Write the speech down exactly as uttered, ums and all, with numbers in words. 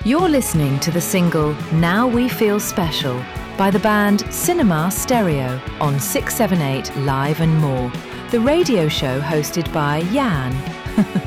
You're listening to the single Now We Feel Special by the band Cinema Stereo on six seven eight Live and More, the radio show hosted by Jan.